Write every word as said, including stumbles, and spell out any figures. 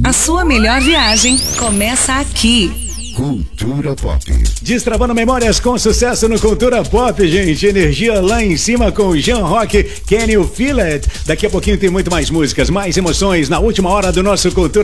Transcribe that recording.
A sua melhor viagem começa aqui. Cultura Pop. Destravando memórias com sucesso no Cultura Pop, gente. Energia lá em cima com o Jean Rock, Can You Feel It? Daqui a pouquinho tem muito mais músicas, mais emoções na última hora do nosso Cultura